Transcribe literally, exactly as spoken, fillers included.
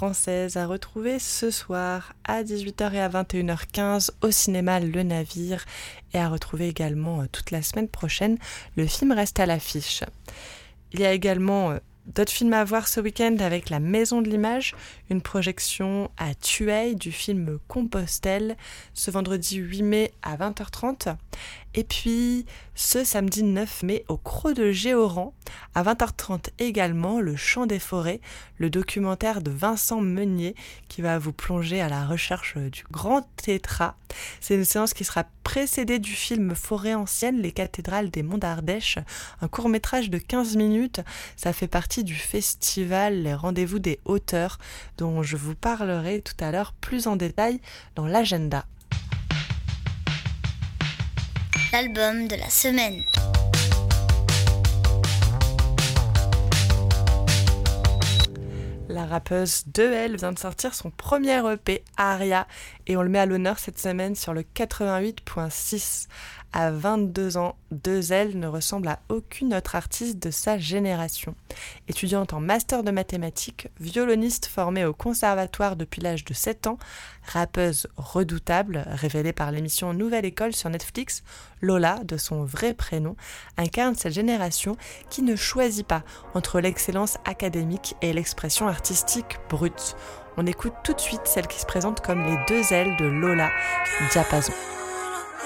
française à retrouver ce soir à dix-huit heures et à vingt et une heures quinze au cinéma Le Navire et à retrouver également toute la semaine prochaine. Le film reste à l'affiche. Il y a également d'autres films à voir ce week-end avec La Maison de l'Image, une projection à Thueil du film Compostelle ce vendredi huit mai à vingt heures trente. Et puis ce samedi neuf mai au Creux de Géoran à vingt heures trente également, Le Chant des forêts, le documentaire de Vincent Meunier qui va vous plonger à la recherche du grand tétra. C'est une séance qui sera précédée du film Forêt ancienne, les cathédrales des monts d'Ardèche, un court-métrage de quinze minutes. Ça fait partie du festival Les Rendez-vous des Hauteurs dont je vous parlerai tout à l'heure plus en détail dans l'agenda. L'album de la semaine. La rappeuse deux L vient de sortir son premier E P, Aria, et on le met à l'honneur cette semaine sur le quatre-vingt-huit virgule six. À vingt-deux ans, deux L ne ressemble à aucune autre artiste de sa génération. Étudiante en master de mathématiques, violoniste formée au conservatoire depuis l'âge de sept ans, rappeuse redoutable, révélée par l'émission Nouvelle École sur Netflix, Lola, de son vrai prénom, incarne cette génération qui ne choisit pas entre l'excellence académique et l'expression artistique brute. On écoute tout de suite celle qui se présente comme les deux L de Lola, Diapason.